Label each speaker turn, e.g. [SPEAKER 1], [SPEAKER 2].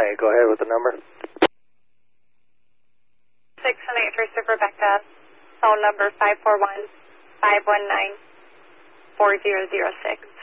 [SPEAKER 1] Okay, go ahead with the number.
[SPEAKER 2] 618 for Super Rebecca. Phone number 541-519-4006.